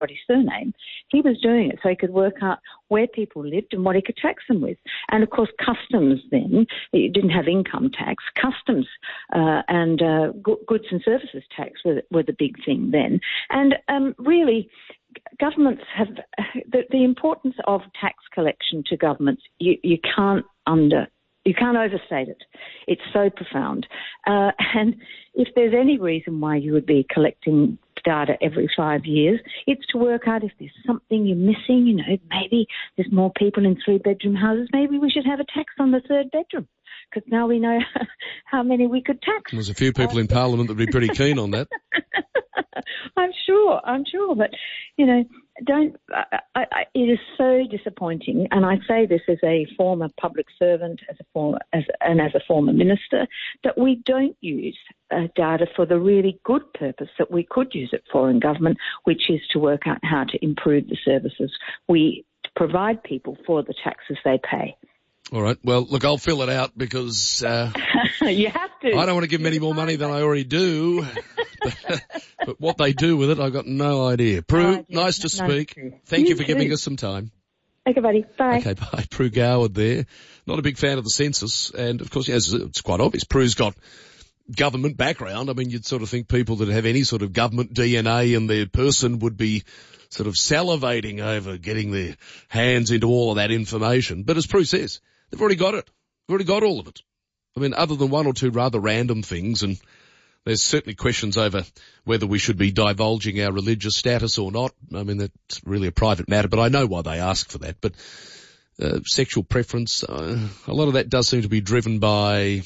everybody's surname. He was doing it so he could work out where people lived and what he could tax them with. And, of course, customs then, it didn't have income tax. Customs and goods and services tax were the big thing then. And really, governments have the importance of tax collection to governments. You can't overstate it. It's so profound. And if there's any reason why you would be collecting data every 5 years, it's to work out if there's something you're missing. You know, maybe there's more people in 3-bedroom houses. Maybe we should have a tax on the third bedroom, because now we know how many we could tax. There's a few people in Parliament that would be pretty keen on that. I'm sure, but you know, it is so disappointing, and I say this as a former public servant, as a former minister, that we don't use data for the really good purpose that we could use it for in government, which is to work out how to improve the services we provide people for the taxes they pay. All right. Well, look, I'll fill it out because you have to. I don't want to give them any more money than I already do. But what they do with it, I've got no idea. Prue, nice to speak. Thank you for giving us some time. Okay, buddy. Bye. Okay, bye. Prue Goward there. Not a big fan of the census. And, of course, yes, it's quite obvious. Prue's got government background. I mean, you'd sort of think people that have any sort of government DNA in their person would be sort of salivating over getting their hands into all of that information. But as Prue says, they've already got it. They've already got all of it. I mean, other than one or two rather random things, and there's certainly questions over whether we should be divulging our religious status or not. I mean, that's really a private matter, but I know why they ask for that. But sexual preference, a lot of that does seem to be driven by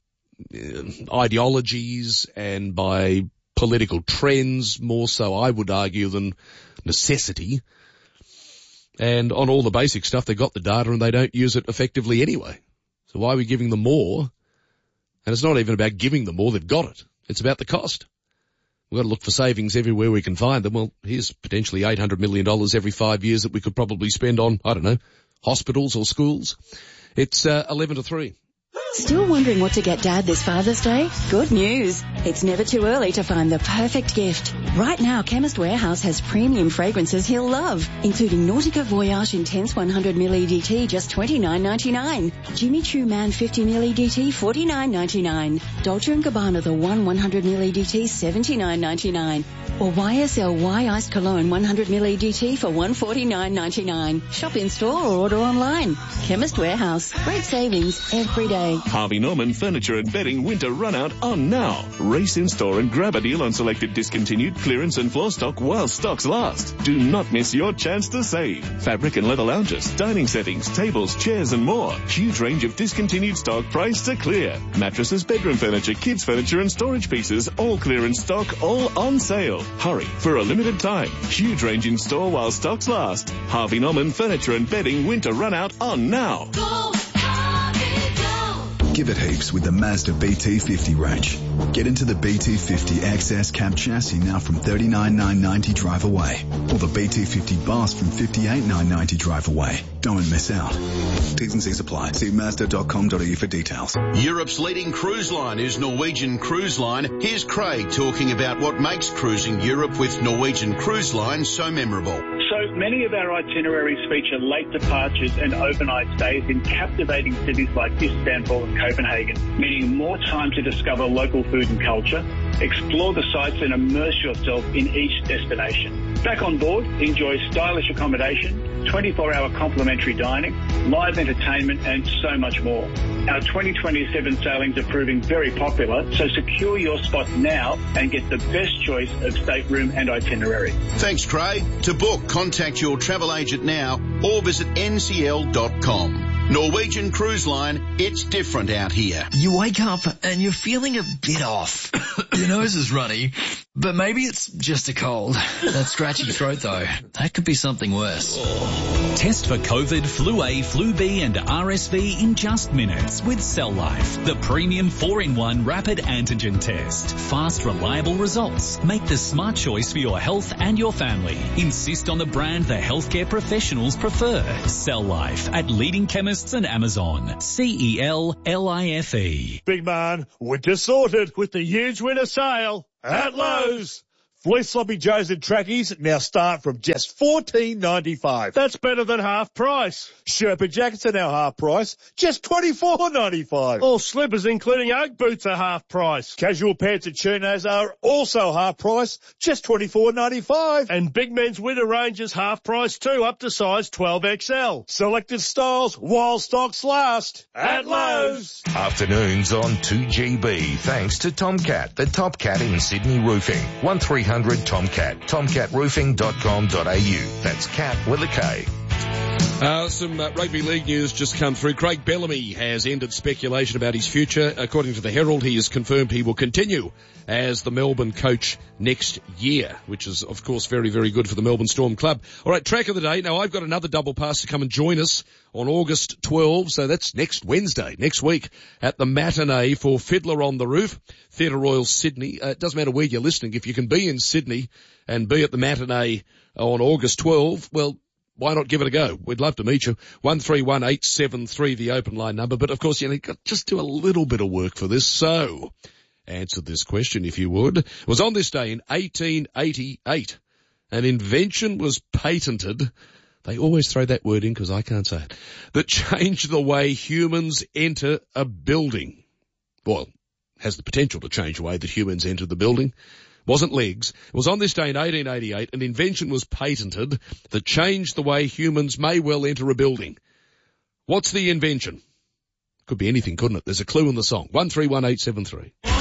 ideologies and by political trends, more so, I would argue, than necessity. And on all the basic stuff, they got the data and they don't use it effectively anyway. So why are we giving them more? And it's not even about giving them more, they've got it. It's about the cost. We've got to look for savings everywhere we can find them. Well, here's potentially $800 million every 5 years that we could probably spend on, I don't know, hospitals or schools. It's 11 to 3. Still wondering what to get Dad this Father's Day? Good news. It's never too early to find the perfect gift. Right now, Chemist Warehouse has premium fragrances he'll love, including Nautica Voyage Intense 100ml EDT, just $29.99. Jimmy Choo Man 50ml EDT, $49.99. Dolce & Gabbana The One 100ml EDT, $79.99. Or YSL Y Iced Cologne 100ml EDT for $149.99. Shop in store or order online. Chemist Warehouse. Great savings every day. Harvey Norman Furniture and Bedding Winter Run-Out on now. Race in store and grab a deal on selected discontinued clearance and floor stock while stocks last. Do not miss your chance to save. Fabric and leather lounges, dining settings, tables, chairs and more. Huge range of discontinued stock priced to clear. Mattresses, bedroom furniture, kids furniture and storage pieces, all clearance stock, all on sale. Hurry, for a limited time. Huge range in store while stocks last. Harvey Norman Furniture and Bedding Winter Run-Out on now. Go, Harvey, go. Give it heaps with the Mazda BT50 range. Get into the BT50 XS cab chassis now from $39,990 drive away. Or the BT50 Boss from $58,990 drive away. Don't miss out. T's and C's apply. See Mazda.com.au for details. Europe's leading cruise line is Norwegian Cruise Line. Here's Craig talking about what makes cruising Europe with Norwegian Cruise Line so memorable. So many of our itineraries feature late departures and overnight stays in captivating cities like Istanbul and Copenhagen, meaning more time to discover local food and culture, explore the sites and immerse yourself in each destination. Back on board, enjoy stylish accommodation, 24-hour complimentary dining, live entertainment and so much more. Our 2027 sailings are proving very popular, so secure your spot now and get the best choice of stateroom and itinerary. Thanks, Craig. To book, contact your travel agent now or visit ncl.com. Norwegian Cruise Line, it's different out here. You wake up and you're feeling a bit off. Your nose is runny, but maybe it's just a cold. That scratchy throat though, that could be something worse. Test for COVID, Flu A, Flu B and RSV in just minutes with Cell Life, the premium 4-in-1 rapid antigen test. Fast, reliable results. Make the smart choice for your health and your family. Insist on the brand the healthcare professionals prefer. Cell Life at leading chemists and Amazon. CELLIFE. Big man, winter sorted with the huge winter sale at Lowe's. Fleece Sloppy Joes and trackies now start from just $14.95. That's better than half price. Sherpa jackets are now half price, just $24.95. All slippers, including Oak boots, are half price. Casual pants and chinos are also half price, just $24.95. And big men's winter range is half price too, up to size 12XL. Selected styles while stocks last at Lowe's. Afternoons on 2GB, thanks to Tomcat, the top cat in Sydney roofing. 1300 Tomcat, tomcatroofing.com.au. That's cat with a K. Some rugby league news just come through. Craig Bellamy has ended speculation about his future. According to the Herald, he has confirmed he will continue as the Melbourne coach next year, which is, of course, very, very good for the Melbourne Storm Club. All right, track of the day. Now, I've got another double pass to come and join us on August 12, so that's next Wednesday, next week, at the matinee for Fiddler on the Roof, Theatre Royal Sydney. It doesn't matter where you're listening. If you can be in Sydney and be at the matinee on August 12, well, why not give it a go? We'd love to meet you. 131873, the open line number. But of course, you know, just do a little bit of work for this. So, answer this question if you would. It was on this day in 1888. An invention was patented. They always throw that word in because I can't say it. That changed the way humans enter a building. Well, has the potential to change the way that humans enter the building. Wasn't legs. It was on this day in 1888, an invention was patented that changed the way humans may well enter a building. What's the invention? Could be anything, couldn't it? There's a clue in the song. 131873.